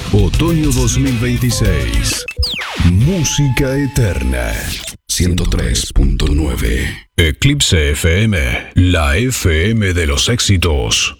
Otoño 2026. Música eterna. 103.9. Eclipse FM, la FM de los éxitos.